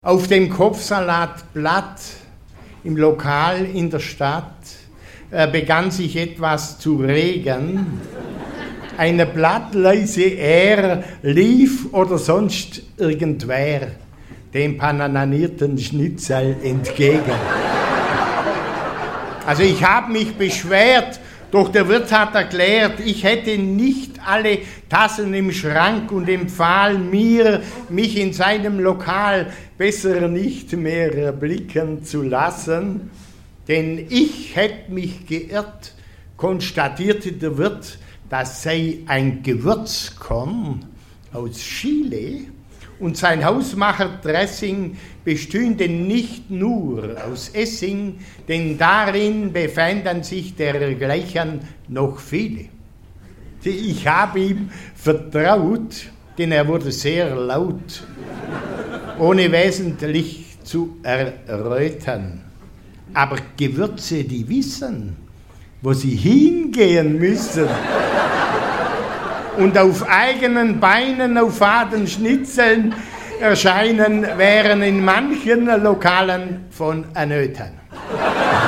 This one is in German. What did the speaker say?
Auf dem Kopfsalatblatt im Lokal in der Stadt begann sich etwas zu regen. Eine blattleise lief oder sonst irgendwer dem pananierten Schnitzel entgegen. Also ich habe mich beschwert, doch der Wirt hat erklärt, ich hätte nicht alle Tassen im Schrank und empfahl mir, mich in seinem Lokal besser nicht mehr erblicken zu lassen, denn ich hätte mich geirrt, konstatierte der Wirt, das sei ein Gewürzkorn aus Chile und sein Hausmacherdressing bestünde nicht nur aus Essing, denn darin befänden sich dergleichen noch viele. Ich habe ihm vertraut, denn er wurde sehr laut, ohne wesentlich zu erröten. Aber Gewürze, die wissen, wo sie hingehen müssen und auf eigenen Beinen auf faden Schnitzeln erscheinen, wären in manchen Lokalen von Annöten.